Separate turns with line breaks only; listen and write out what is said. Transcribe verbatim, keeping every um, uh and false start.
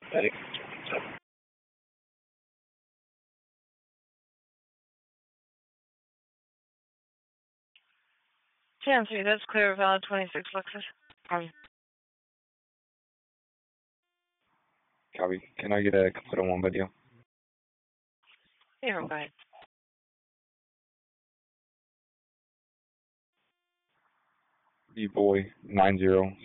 Ready.
ten three, that's clear, valid twenty-six Lexus. Um,
Copy. Can I get a complete on one video?
yeah, go ahead.
B-Boy nine zero